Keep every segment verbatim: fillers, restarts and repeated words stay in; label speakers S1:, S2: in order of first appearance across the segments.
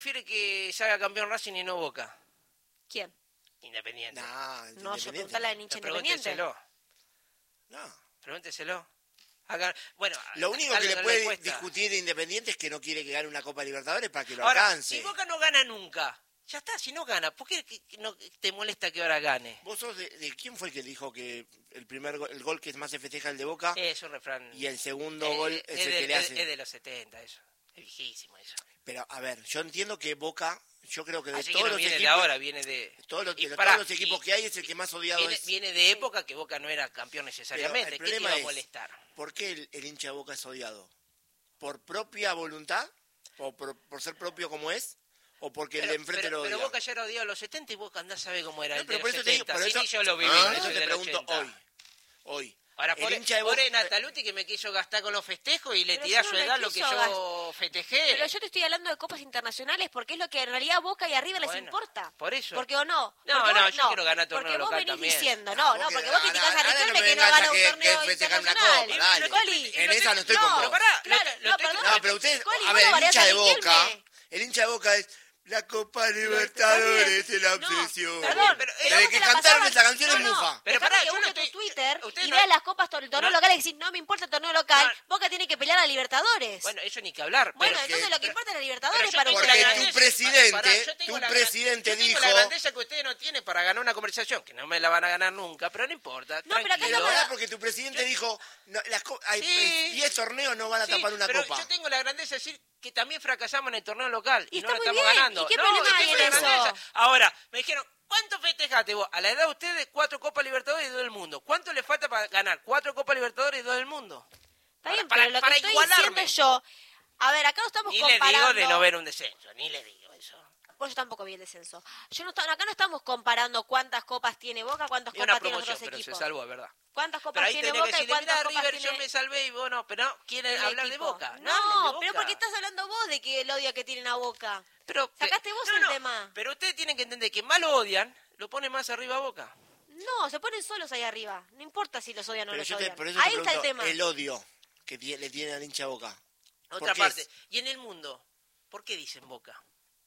S1: prefiere que salga campeón Racing y no Boca?
S2: ¿Quién?
S1: Independiente.
S3: No,
S2: No, yo preguntarle al hincha
S1: Pero
S2: independiente.
S1: pregúnteselo.
S3: No.
S1: Pregúnteselo. Acá, bueno,
S3: Lo único que le puede discutir Independiente es que no quiere que gane una Copa Libertadores para que lo
S1: ahora,
S3: alcance.
S1: Si Boca no gana nunca, ya está, si no gana, ¿por qué no te molesta que ahora gane?
S3: ¿Vos sos de, de quién fue el que dijo que el primer gol, el gol que más se festeja el de Boca?
S1: Es un refrán.
S3: Y el segundo
S1: eh,
S3: gol
S1: es,
S3: es,
S1: es
S3: el
S1: de,
S3: que le hace.
S1: Es de los setenta eso. Es viejísimo eso.
S3: Pero, a ver, yo entiendo que Boca, yo creo que de
S1: Así
S3: todos
S1: que no
S3: los
S1: viene
S3: equipos...
S1: de ahora, viene de...
S3: Todos los,
S1: y
S3: de
S1: pará,
S3: todos los equipos
S1: y,
S3: que hay es el que más odiado
S1: viene,
S3: es...
S1: Viene de época que Boca no era campeón necesariamente. ¿Qué te iba a molestar?
S3: Es, ¿por qué el, el hincha de Boca es odiado? ¿Por propia voluntad? ¿O por, por ser propio como es? ¿O porque
S1: pero,
S3: el de enfrente
S1: pero,
S3: lo odia?
S1: Pero Boca ya era odiado en los setenta y Boca andá a saber cómo era
S3: no,
S1: el
S3: pero
S1: de
S3: por
S1: los
S3: eso te digo,
S1: setenta.
S3: por
S1: Sí,
S3: eso,
S1: yo lo viví.
S3: ah,
S1: Eso
S3: te pregunto hoy. Hoy.
S1: Ahora,
S3: el
S1: pobre,
S3: hincha de
S1: pobre
S3: Boca...
S1: Nataluti que me quiso gastar con los festejos y le
S2: Pero
S1: tiré a
S2: yo
S1: su
S2: no le
S1: edad lo que
S2: quiso
S1: yo festejé.
S2: Pero yo te estoy hablando de copas internacionales porque es lo que en realidad Boca y River les
S1: Bueno,
S2: importa.
S1: Por eso.
S2: Porque o no.
S1: No,
S2: porque
S1: no,
S2: vos,
S1: yo quiero ganar torneo
S2: Porque vos
S1: local
S2: venís
S1: también.
S2: diciendo,
S3: No,
S2: no, no,
S3: vos
S2: porque
S3: que-
S2: vos criticás a
S3: ahora no
S2: Riquelme
S3: me
S2: que no
S3: vengas a
S2: gana un
S3: que-
S2: torneo
S3: que festejar una
S2: internacional.
S3: copa, dale.
S2: Coli,
S3: En esa no estoy con vos.
S1: Pero pará,
S2: claro,
S1: lo- lo
S2: no,
S1: estoy-
S2: perdón.
S3: No, pero ustedes...
S2: Coli,
S3: A
S2: vos
S3: ver,
S2: lo
S3: el
S2: variás
S3: hincha
S2: a
S3: de Boca...
S2: Riquelme.
S3: El hincha de Boca es... La Copa Libertadores es la
S2: No,
S3: obsesión.
S2: perdón,
S1: pero-
S2: pero
S3: Desde
S2: vos
S3: que
S2: te la
S3: cantaron
S2: pasabas-
S3: esa canción
S2: no,
S3: es
S2: no,
S3: mufa.
S1: Pero
S2: dejame
S1: pará,
S2: que
S1: yo no
S2: busque tu
S1: estoy-
S2: Twitter
S1: usted
S2: y
S1: no-
S2: veas las copas del torneo
S1: no-
S2: local y decís, no me importa el torneo local,
S1: No.
S2: Boca tiene que pelear a Libertadores.
S1: Bueno, eso ni que hablar.
S2: Bueno,
S1: pero-
S2: entonces lo que
S1: pero-
S2: importa es la
S1: pero
S2: Libertadores
S1: yo
S2: para
S1: tengo la
S3: Porque
S2: ustedes.
S3: tu
S1: grandeza-
S3: presidente,
S1: pará, yo tengo
S3: tu
S1: la-
S3: presidente
S1: yo tengo
S3: dijo-
S1: la grandeza que ustedes no tienen para ganar una conversación, que no me la van a ganar nunca, pero no importa.
S2: No, pero acá
S1: tranquilo.
S2: estamos-
S3: ¿Verdad? Porque tu presidente dijo, no, las co- hay
S1: Sí.
S3: diez torneos no van a
S1: Sí,
S3: tapar una
S1: pero
S3: copa.
S1: yo tengo la grandeza de decir que también fracasamos en el torneo local y,
S2: Y
S1: no
S2: está
S1: lo
S2: muy
S1: estamos
S2: bien.
S1: ganando.
S2: ¿Y qué
S1: No,
S2: problema
S1: y
S2: hay
S1: tengo
S2: en
S1: la
S2: eso?
S1: grandeza. Ahora, me dijeron, ¿cuánto festejaste vos? A la edad de ustedes, cuatro Copas Libertadores y dos del mundo. ¿Cuánto le falta para ganar? Cuatro Copas Libertadores y dos del mundo.
S2: Está bien,
S1: Para-
S2: pero lo
S1: para
S2: que estoy
S1: igualarme.
S2: diciendo yo, a ver, acá no estamos
S1: Ni le
S2: comparando.
S1: digo de no ver un descenso, ni le digo eso.
S2: Pues yo tampoco vi el descenso. Yo no está- acá no estamos comparando cuántas copas tiene Boca, cuántas
S1: Y una
S2: copas tienen
S1: promoción,
S2: otros
S1: pero
S2: equipos.
S1: se salvó, es verdad.
S2: ¿Cuántas copas
S1: Pero ahí
S2: tiene
S1: tenés que
S2: Boca y
S1: decirle,
S2: cuántas
S1: mira,
S2: copas
S1: River,
S2: tiene
S1: yo me salvé y vos no, pero no quieren
S2: el
S1: hablar de
S2: equipo?
S1: Boca.
S2: No,
S1: hablen de
S2: pero
S1: Boca.
S2: ¿por qué estás hablando vos de que el odio que tienen a Boca?
S1: Pero,
S2: Sacaste vos
S1: no,
S2: el
S1: no,
S2: tema.
S1: Pero ustedes tienen que entender que más lo odian, lo pone más arriba a Boca.
S2: No, se ponen solos ahí arriba. No importa si los odian o no
S3: Pero
S2: los
S3: yo te,
S2: odian.
S3: por eso
S2: Ahí
S3: te
S2: está el
S3: pregunto,
S2: tema.
S3: el odio que tie- le tiene al hincha Boca.
S1: Otra
S3: ¿Por qué
S1: parte.
S3: es?
S1: Y en el mundo, ¿por qué dicen Boca?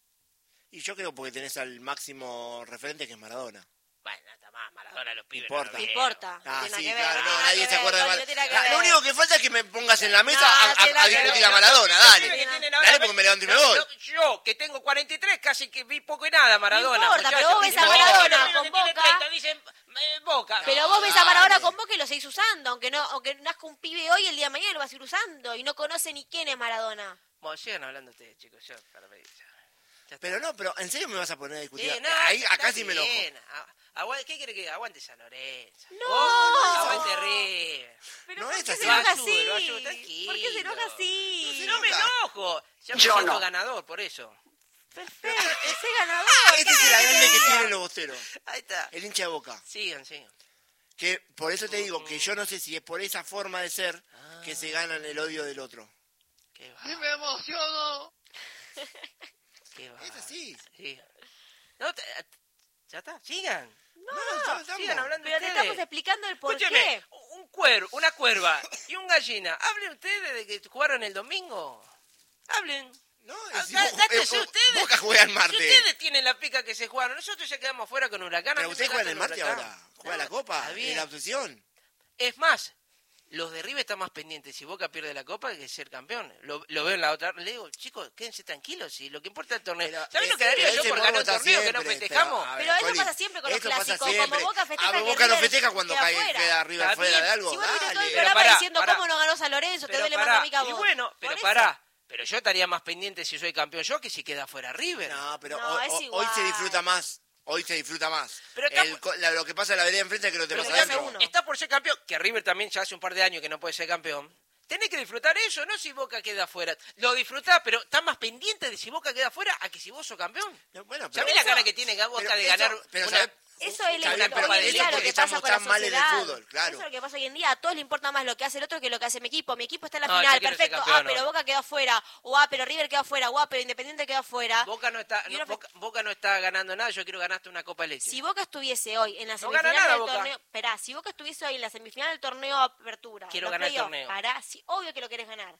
S3: Y yo creo porque tenés al máximo referente que es Maradona.
S1: Bueno, está más, Maradona, los pibes.
S3: Importa.
S1: no
S2: No
S1: lo
S2: importa.
S3: Ah,
S2: no tiene
S3: sí,
S2: nada que ver,
S3: claro,
S2: no
S3: no,
S2: tiene
S3: nadie
S2: nada
S3: se
S2: que
S3: acuerda de
S2: ver,
S3: Maradona.
S2: no tiene nada que
S3: Ah,
S2: ver.
S3: Lo único que falta es que me pongas en la mesa
S2: No,
S3: a, a-
S2: no tiene
S3: a
S2: nada que
S3: discutir
S2: ver.
S3: a Maradona,
S1: Los
S3: dale.
S1: pibes que tienen ahora
S3: Dale
S1: ve-
S3: porque me levanto y me
S1: no,
S3: voy.
S1: no, Yo, que tengo cuarenta y tres, casi que vi poco y nada Maradona.
S2: No importa,
S1: muchachos,
S2: pero vos ves
S1: que
S2: a
S1: no,
S2: Maradona
S1: los pibes
S2: con
S1: que tienen
S2: Boca.
S1: treinta dicen eh, Boca.
S2: Pero vos ves a
S3: dale.
S2: Maradona con Boca y lo seguís usando, aunque no, aunque nazca un pibe hoy, el día de mañana lo vas a ir usando y no conoce ni quién es Maradona.
S1: Bueno, sigan hablando ustedes, chicos. Yo, para ver, ya. Ya está.
S3: Pero no, pero ¿en serio me vas a poner a discutir?
S1: Sí, no,
S3: Ahí,
S1: está
S3: acá sí me enojo.
S1: bien. A- agu- ¿Qué quiere que aguante San Lorenzo?
S2: No.
S1: Oh, aguante River.
S2: Pero
S3: No
S2: ¿por
S3: es
S2: qué
S3: así.
S2: se enoja
S1: Lo ayudo,
S2: así?
S1: lo ayudo, tranquilo.
S2: ¿Por qué se enoja así?
S1: No me
S3: enoja.
S1: enojo. Ya me
S4: Yo
S1: siento
S4: no.
S1: ganador, por eso.
S2: Perfecto, ese ganador.
S3: Este es el grande que tienen los bosteros.
S1: Ahí está.
S3: El hincha de Boca.
S1: Sigan, sigan.
S3: Que por eso te digo que yo no sé si es por esa forma de ser que se ganan el odio del otro.
S1: Qué va.
S4: me emociono!
S1: Qué va.
S3: Es así.
S1: Sigan. No, te- ya está, sigan.
S3: No, no, ya estamos.
S1: Sigan hablando
S2: Pero te
S1: ustedes.
S2: estamos explicando el por
S1: Escúcheme,
S2: qué.
S1: un cuervo, una cuerva y un gallina. Hablen ustedes de que jugaron el domingo. Hablen.
S3: No,
S1: Ah,
S3: si
S1: gá-
S3: Boca-
S1: gátese
S3: eh,
S1: ustedes.
S3: Boca juega el
S1: Si
S3: martes.
S1: ustedes tienen la pica que se jugaron, nosotros ya quedamos fuera con Huracán.
S3: Pero
S1: a mí
S3: ustedes
S1: me
S3: juegan
S1: gasta
S3: el martes
S1: Huracán.
S3: ahora. Juega
S1: No,
S3: la Copa,
S1: está bien.
S3: es la obsesión.
S1: Es más, los de River están más pendientes si Boca pierde la Copa que ser campeón. Lo, lo veo en la otra. Le digo, chicos, quédense tranquilos. Si lo que importa es el torneo.
S3: Pero
S1: ¿Saben lo
S3: es-
S1: que daría
S3: pero
S1: yo
S3: ese
S1: por
S3: morbo
S1: ganar un
S3: está
S1: torneo que no
S3: siempre,
S1: festejamos?
S3: pero, a ver,
S2: Pero eso
S3: Coli,
S2: pasa siempre con los
S3: esto pasa
S2: clásicos, como
S3: siempre.
S2: Boca festeja
S3: A
S2: que
S3: Boca no
S2: River
S3: festeja cuando
S2: queda
S3: cae,
S2: fuera.
S3: queda River
S1: Está
S3: fuera
S1: bien.
S3: de algo.
S2: Si vos viste todo el
S3: Dale.
S1: Pero
S2: programa
S1: pará,
S2: diciendo
S1: pará.
S2: cómo no ganó San Lorenzo, te
S1: Pero
S2: duele más
S1: pará,
S2: a mí que a
S1: y
S2: vos.
S1: bueno,
S2: Por
S1: pero
S2: eso.
S1: pará. Pero yo estaría más pendiente si soy campeón yo que si queda fuera River.
S3: No, pero
S2: No,
S3: hoy,
S2: es
S3: hoy-
S2: igual.
S3: hoy se disfruta más. Hoy se disfruta más.
S1: Pero está-
S3: El co- la- lo que pasa en la vereda enfrente es que lo
S1: Pero
S3: tenemos
S2: se hace
S3: adentro.
S2: uno.
S1: está por ser campeón, que River también ya hace un par de años que no puede ser campeón. Tenés que disfrutar eso, no si Boca queda afuera. Lo disfrutás, pero estás más pendiente de si Boca queda afuera a que si vos sos campeón.
S3: No, bueno, pero
S1: ¿Sabés la
S3: eso-
S1: gana que tiene Boca
S3: pero
S1: de
S3: eso-
S1: ganar
S3: pero
S1: una...
S3: ¿sabés?
S2: Eso es
S3: Está
S2: lo,
S3: bien,
S2: lo-
S3: pero
S2: hoy en
S3: eso
S2: día lo
S3: porque
S2: que
S3: estamos
S2: pasa con la
S3: tan mal en el
S2: sociedad.
S3: fútbol, claro.
S2: Eso es lo que pasa hoy en día. A todos les importa más lo que hace el otro que lo que hace mi equipo. Mi equipo está en la
S1: No, yo
S2: final,
S1: quiero ser
S2: perfecto.
S1: campeón
S2: Ah, pero
S1: hoy.
S2: Boca quedó afuera. O ah, pero River quedó afuera. O ah, pero Independiente quedó afuera.
S1: Boca no está
S2: Y
S1: no,
S2: una fe-
S1: Boca, Boca no está ganando nada, yo quiero ganarte una Copa Leche.
S2: Si Boca estuviese hoy en la
S1: No
S2: semifinal
S1: gana nada,
S2: del
S1: Boca.
S2: torneo... Esperá, si Boca estuviese hoy en la semifinal del torneo Apertura...
S1: Quiero
S2: los
S1: ganar el
S2: playoffs,
S1: torneo.
S2: Pará, sí, obvio que lo querés ganar.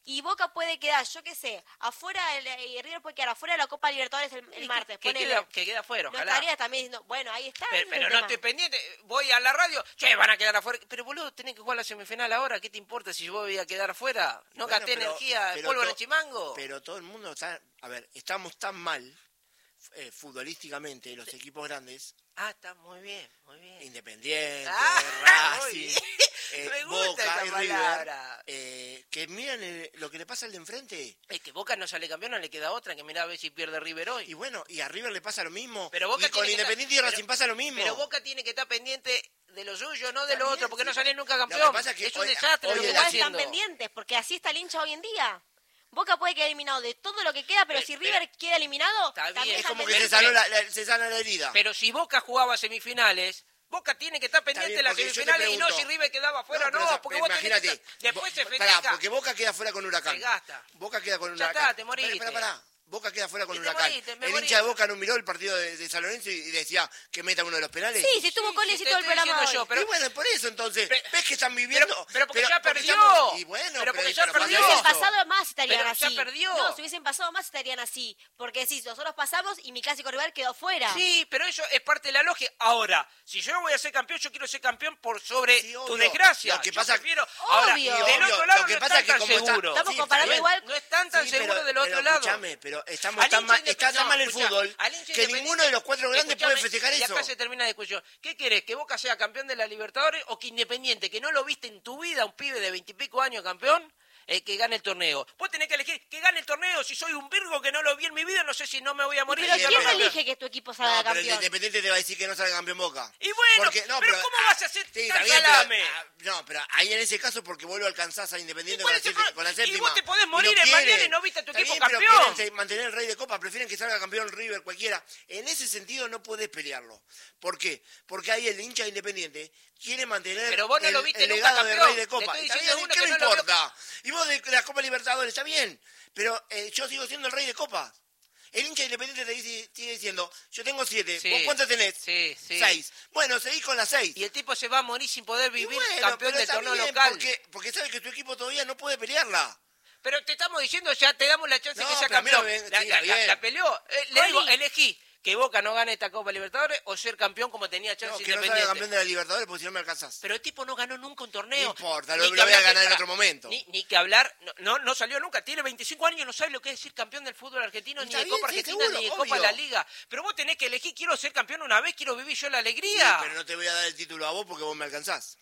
S2: y Boca puede quedar, yo qué sé, afuera, el, y River puede quedar afuera de la Copa Libertadores el, el
S1: Y
S2: martes.
S1: Que, que,
S2: ponele.
S1: queda, que queda afuera,
S2: No
S1: ojalá.
S2: estaría también diciendo, bueno, ahí está.
S1: Pero,
S2: ese es
S1: pero
S2: el
S1: no
S2: tema.
S1: estoy pendiente. Voy a la radio. Che, van a quedar afuera. Pero boludo, tenés que jugar la semifinal ahora. ¿Qué te importa si yo voy a quedar afuera? No
S3: Bueno,
S1: gasté
S3: pero-
S1: energía,
S3: pero
S1: polvo en
S3: to-
S1: el chimango.
S3: Pero todo el mundo está... A ver, estamos tan mal eh, futbolísticamente, los equipos grandes,
S1: Ah, está muy bien, muy bien.
S3: Independiente,
S1: Ah, muy
S3: Racing,
S1: bien.
S3: eh,
S1: Me gusta
S3: Boca
S1: esa
S3: y River,
S1: palabra.
S3: eh, que miran el- lo que le pasa al de enfrente.
S1: Es que Boca no sale campeón, no le queda otra. Que mirá a ver si pierde River hoy.
S3: Y bueno, y a River le pasa lo mismo.
S1: Pero Boca
S3: y con
S1: tiene que
S3: Independiente
S1: estar-
S3: y Racing
S1: pero-
S3: pasa lo mismo.
S1: Pero Boca tiene que estar pendiente de lo suyo, no de
S3: Está
S1: lo
S3: bien,
S1: otro, porque
S3: sí.
S1: no sale nunca
S3: Lo que
S1: campeón.
S3: pasa es que
S1: es un
S3: hoy-
S1: desastre
S3: hoy
S1: lo que
S3: el
S1: está
S2: Igual están
S1: haciendo.
S2: pendientes, porque así está el hincha hoy en día. Boca puede quedar eliminado de todo lo que queda, pero
S1: Pero-
S2: si
S1: pero-
S2: River queda eliminado,
S1: Está bien,
S2: también
S3: es
S2: están
S3: como que
S1: Pero-
S3: se,
S2: pendientes.
S3: sanó la, la- se sana la herida.
S1: Pero si Boca jugaba semifinales, Boca tiene que estar pendiente
S3: bien,
S1: de las
S3: porque yo te
S1: semifinales y no
S3: pregunto.
S1: si River quedaba afuera o
S3: pero
S1: no,
S3: esa-
S1: porque
S3: pero
S1: vos tenés que
S3: imagínate,
S1: estar- Después
S3: Bo-
S1: se
S3: pará,
S1: festeja.
S3: porque Boca queda fuera con Huracán.
S1: Se gasta.
S3: Boca queda con
S1: Ya
S3: Huracán.
S1: está, te moriste.
S3: Pará, pará, pará. Boca queda fuera con
S1: Y te
S3: Huracán.
S1: moriste, me
S3: el
S1: moriste.
S3: hincha de Boca no miró el partido de, de San Lorenzo y, y decía que meta uno de los penales.
S2: Sí, si estuvo
S1: Sí,
S2: Coles
S1: sí,
S2: y
S1: te
S2: todo el
S1: estoy
S2: programa
S1: diciendo
S2: hoy.
S1: yo, pero-
S3: y bueno, por eso entonces,
S1: Pero-
S3: ves que están viviendo...
S1: pero- pero porque ya perdió.
S3: estamos- y bueno,
S1: Pero porque ya
S3: pero
S1: perdió.
S2: Si hubiesen
S3: pasa eso.
S2: pasado más estarían
S1: Pero ya
S2: así.
S1: perdió.
S2: No, si hubiesen pasado más estarían así. Porque si nosotros pasamos y mi clásico rival quedó fuera.
S1: Sí, pero eso es parte de la lógica. Ahora, si yo voy a ser campeón, yo quiero ser campeón por sobre
S3: Sí,
S1: tu
S3: obvio.
S1: desgracia.
S3: Lo que
S1: Yo
S3: pasa-
S1: prefiero- Ahora,
S2: Obvio.
S1: del
S3: Obvio,
S1: otro lado
S3: lo que
S1: no
S3: pasa
S1: están
S3: es que
S1: tan
S3: como está-
S1: seguros.
S2: Estamos
S3: Sí,
S2: comparando
S3: está bien.
S2: igual.
S1: No están tan
S3: Sí,
S1: seguros
S3: pero-
S1: del otro
S3: pero
S1: lado.
S3: escúchame, pero estamos
S1: Al
S3: tan
S1: hincha
S3: mal,
S1: independ-
S3: está tan
S1: no,
S3: mal el
S1: escuchá,
S3: fútbol
S1: al hincha
S3: que
S1: independiente-
S3: ninguno de los cuatro grandes puede
S1: Escuchame,
S3: festejar
S1: y
S3: eso.
S1: acá se termina la discusión. ¿Qué querés? ¿Que Boca sea campeón de la Libertadores o que Independiente, que no lo viste en tu vida, un pibe de veintipico años campeón, eh, que gane el torneo? Vos tenés que elegir que gane el torneo. Si soy un virgo que no lo vi en mi vida, no sé si no me voy a morir.
S2: Pero
S1: si
S2: ¿quién
S1: campeón.
S2: elige que tu equipo salga
S3: No, pero el
S2: campeón?
S3: Independiente te va a decir que no salga campeón Boca.
S1: Y bueno,
S3: Porque- no,
S1: pero ¿cómo
S3: ah,
S1: vas a hacer
S3: sí,
S1: tan
S3: está bien,
S1: salame?
S3: pero, ah, no, pero ahí en ese caso porque vuelvo a alcanzar a Independiente
S1: ¿Y
S3: con
S1: cuál
S3: la,
S1: es el
S3: siete-
S1: pro-
S3: con la
S1: y
S3: séptima.
S1: vos te podés
S3: no
S1: morir en
S3: quieren.
S1: mañana y no viste a tu
S3: Está
S1: equipo
S3: bien, pero
S1: campeón.
S3: quieren se- mantener el rey de copa, prefieren que salga campeón River cualquiera. En ese sentido no podés pelearlo. ¿Por qué? Porque ahí el hincha de Independiente quiere mantener
S1: Pero vos no
S3: el,
S1: lo viste
S3: el
S1: nunca
S3: legado de
S1: campeón.
S3: rey de
S1: Te
S3: copa.
S1: estoy
S3: Está
S1: diciendo
S3: bien,
S1: uno
S3: ¿qué
S1: que
S3: me
S1: no lo vio.
S3: importa? Y vos de, de la Copa Libertadores, está bien. Pero eh, yo sigo siendo el rey de copa. El hincha Independiente te dice, sigue diciendo, yo tengo siete.
S1: Sí.
S3: ¿Vos cuántas tenés?
S1: Sí, sí.
S3: Seis. Bueno, seguís con las seis.
S1: Y el tipo se va a morir sin poder
S3: Y
S1: vivir
S3: bueno,
S1: campeón
S3: pero
S1: del
S3: está
S1: torneo
S3: bien,
S1: local.
S3: Porque, porque sabe que tu equipo todavía no puede pelearla.
S1: Pero te estamos diciendo, ya te damos la chance
S3: No,
S1: que sea
S3: pero a mí
S1: campeón.
S3: no me-
S1: la,
S3: sí,
S1: la-
S3: está
S1: la-
S3: bien.
S1: la peleó. Eh, le
S2: Oli.
S1: digo, elegí que Boca no gane esta Copa Libertadores o ser campeón como tenía chance
S3: No, que no
S1: Independiente.
S3: salga campeón de la Libertadores porque si no me alcanzás.
S1: Pero el tipo no ganó nunca un torneo.
S3: No importa,
S1: Ni
S3: lo-
S1: que
S3: lo voy a
S1: hablar que-
S3: ganar en
S1: pará,
S3: otro momento.
S1: Ni, ni que hablar, no, no, no salió nunca. Tiene veinticinco años, no sabe lo que es ser campeón del fútbol argentino, ni
S3: Está
S1: de
S3: bien,
S1: Copa
S3: sí,
S1: Argentina,
S3: seguro,
S1: ni de Copa
S3: obvio.
S1: de la Liga. Pero vos tenés que elegir, quiero ser campeón una vez, quiero vivir yo la
S3: Sí,
S1: alegría.
S3: pero no te voy a dar el título a vos porque vos me alcanzás.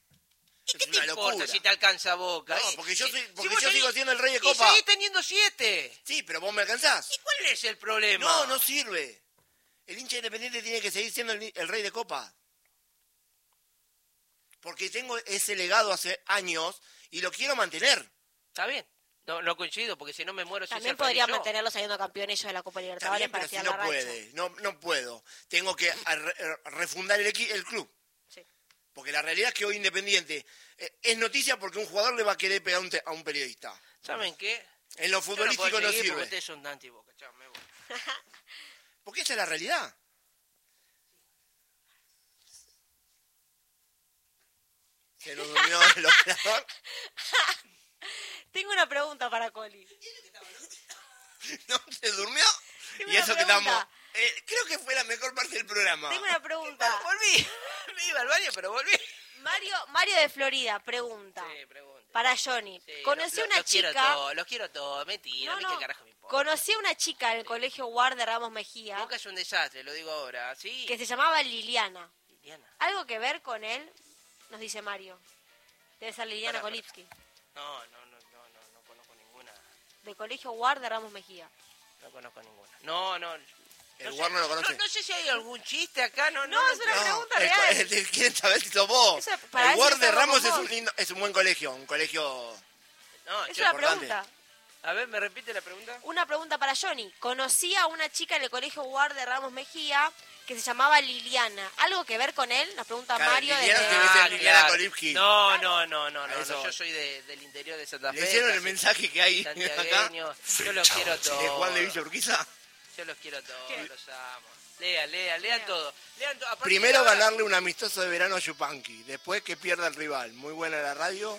S1: ¿Y
S3: Es
S1: qué te
S3: una
S1: importa
S3: locura.
S1: si te alcanza Boca?
S3: No,
S1: Y-
S3: porque yo
S1: si-
S3: soy-
S1: si
S3: porque
S1: vos
S3: yo sigo
S1: tenés-
S3: siendo el rey de
S1: Y
S3: Copa.
S1: seguís teniendo siete.
S3: Sí, pero vos me alcanzás.
S1: ¿Y cuál es el problema?
S3: No, no sirve. El hincha Independiente tiene que seguir siendo el, el rey de Copa. Porque tengo ese legado hace años y lo quiero mantener.
S1: Está bien. No, no coincido, porque si no me muero sin
S2: También
S1: ser feliz
S2: podría
S1: yo.
S2: mantenerlo saliendo campeón ellos de la Copa
S3: Está
S2: Libertadores
S3: bien,
S2: para
S3: pero si
S2: tirar
S3: no
S2: la racha.
S3: puede. No, no puedo. Tengo que a- re- refundar el, equi- el club.
S2: Sí.
S3: Porque la realidad es que hoy Independiente eh, es noticia porque un jugador le va a querer pegar un te- a un periodista.
S1: ¿Saben qué?
S3: En lo
S1: Yo no
S3: futbolístico
S1: puedo
S3: no,
S1: seguir porque
S3: sirve.
S1: ustedes son anti-Boca. Chao, me voy.
S3: Porque esa es la realidad. Se nos durmió el operador.
S2: Tengo una pregunta para Coli.
S3: No, se durmió.
S2: Tengo
S3: Y
S2: una
S3: eso que
S2: pregunta.
S3: estamos... eh, creo que fue la mejor parte del programa.
S2: Tengo una pregunta.
S1: Volví. Me iba al baño, pero volví.
S2: Mario, Mario de Florida pregunta.
S1: Sí, pregunta.
S2: Para Johnny.
S1: Sí,
S2: Conocí
S1: lo-
S2: una
S1: los quiero
S2: chica.
S1: todos, los quiero todos. Mentira,
S2: No,
S1: a mí
S2: no.
S1: qué carajo me importa.
S2: Conocí a una chica en el colegio Guard de Ramos Mejía
S1: Boca es un desastre, lo digo ahora. Sí.
S2: que se llamaba Liliana.
S1: Liliana.
S2: ¿Algo que ver con él? Nos dice Mario. Debe ser Liliana
S1: Pará, pará.
S2: Kolipsky.
S1: No, no, no, no, no, no conozco ninguna.
S2: De colegio Guard de Ramos Mejía.
S1: No conozco ninguna. No, no.
S3: El
S1: no sé-
S3: Guar no lo conoce.
S1: No, no sé si hay algún chiste acá, no, no.
S2: No,
S1: lo
S2: es una
S1: entiendo.
S2: pregunta
S3: el,
S2: real.
S3: el- el- quieren saber si sos vos.
S2: Eso es- para
S3: el
S2: ver si
S3: Guard de
S2: salgo
S3: Ramos
S2: con
S3: es
S2: vos.
S3: un, lindo, es un buen colegio. Un colegio...
S1: No,
S2: Es
S1: che,
S2: una
S3: importante.
S2: pregunta.
S1: a ver, ¿me repite la pregunta?
S2: Una pregunta para Johnny. Conocí a una chica en el colegio Guard de Ramos Mejía que se llamaba Liliana. ¿Algo que ver con él? Nos pregunta
S3: Claro,
S2: Mario
S3: Liliana
S2: desde...
S3: debe ser Liliana Kolipsky.
S1: No, no, no, no, no,
S3: Eso.
S1: no, yo soy de- del interior de Santa Fe.
S3: ¿Le hicieron el
S1: casi
S3: mensaje que hay acá?
S1: santiagueño. Yo los quiero
S3: ¿De
S1: todos.
S3: Juan de Villa Urquiza?
S1: Yo los quiero todos,
S2: ¿Qué?
S1: los amo. Lean, lean, lean todo. Lean todo. A partir
S3: Primero
S1: de ahora-
S3: ganarle un amistoso de verano a Yupanqui. Después que pierda el rival. Muy buena la radio.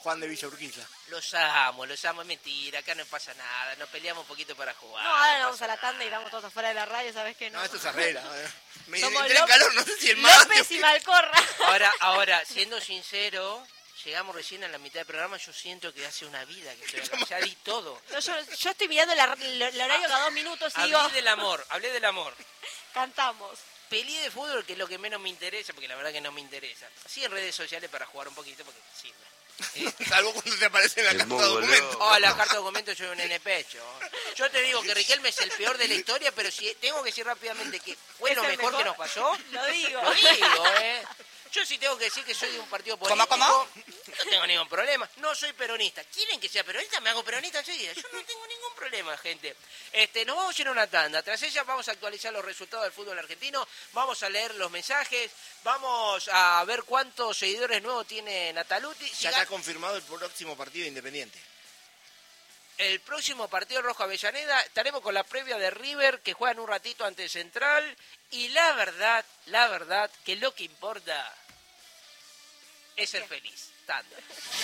S3: Juan de Villa Urquiza.
S1: Los amo, los amo, es mentira, acá no pasa nada, nos peleamos un poquito para jugar.
S2: No, ahora
S1: no
S2: nos vamos
S1: pasa
S2: a la tanda
S1: nada.
S2: y vamos todos afuera de la radio, ¿sabes qué? No,
S3: No, esto se arregla. Me
S2: Somos
S3: entré en
S2: López-
S3: calor, no sé si el más.
S2: López y Malcorra.
S1: Ahora, ahora, siendo sincero, llegamos recién a la mitad del programa, yo siento que hace una vida que estoy acá, ya di todo.
S2: No, yo, yo estoy mirando la- el horario cada dos minutos y digo,
S1: Hablé del amor, hablé del amor.
S2: cantamos.
S1: Peleé de fútbol, que es lo que menos me interesa, porque la verdad que no me interesa. Sí en redes sociales para jugar un poquito, porque sirve. Eh,
S3: Salvo cuando te aparece en la
S4: El
S3: carta de
S4: mongo
S3: documento.
S4: loco.
S1: Oh, la carta de documento soy un nene pecho. Yo te digo que Riquelme es el peor de la historia, pero si tengo que decir rápidamente que fue
S2: ¿Es
S1: lo
S2: el
S1: mejor,
S2: mejor?
S1: que nos pasó,
S2: Lo digo.
S1: lo digo, ¿eh? Yo sí tengo que decir que soy de un partido político.
S4: ¿Cómo, cómo?
S1: No tengo ningún problema. No soy peronista. ¿Quieren que sea peronista? Me hago peronista enseguida. Yo no tengo ningún problema, gente. Este, nos vamos a ir a una tanda. Tras ella vamos a actualizar los resultados del fútbol argentino. Vamos a leer los mensajes. Vamos a ver cuántos seguidores nuevos tiene Nataluti. Si
S3: Ya
S1: gan-
S3: está confirmado el próximo partido de Independiente.
S1: El próximo partido Rojo Avellaneda estaremos con la previa de River, que juegan un ratito ante Central. Y la verdad, la verdad, que lo que importa es ser feliz. Tanda.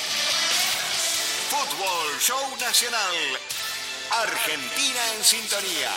S5: Fútbol Show Nacional. Argentina en sintonía.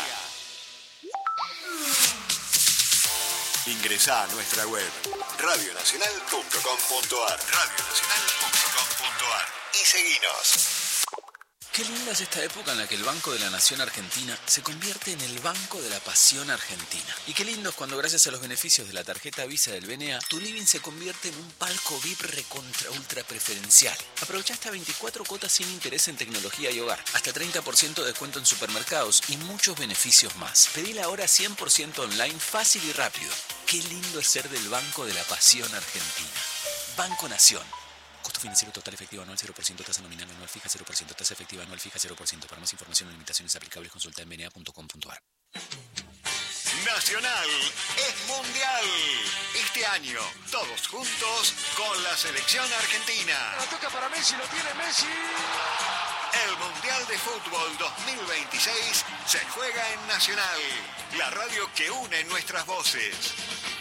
S5: Ingresá a nuestra web radio nacional punto com punto ar radio nacional punto com punto ar y seguinos.
S6: Qué linda es esta época en la que el Banco de la Nación Argentina se convierte en el Banco de la Pasión Argentina. Y qué lindo es cuando gracias a los beneficios de la tarjeta Visa del B N A, tu living se convierte en un palco V I P recontra ultra preferencial. Aprovecha hasta veinticuatro cuotas sin interés en tecnología y hogar, hasta treinta por ciento de descuento en supermercados y muchos beneficios más. Pedila ahora cien por ciento online, fácil y rápido. Qué lindo es ser del Banco de la Pasión Argentina. Banco Nación. Costo financiero total efectivo anual cero por ciento, tasa nominal anual fija cero por ciento, tasa efectiva anual fija cero por ciento. Para más información o limitaciones aplicables consulta en b n a punto com punto ar.
S5: Nacional es mundial. Este año, todos juntos con la selección argentina.
S7: La toca para Messi, lo tiene Messi.
S5: El Mundial de Fútbol dos mil veintiséis se juega en Nacional, la radio que une nuestras voces.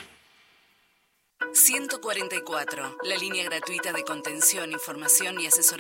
S8: ciento cuarenta y cuatro, la línea gratuita de contención, información y asesoramiento.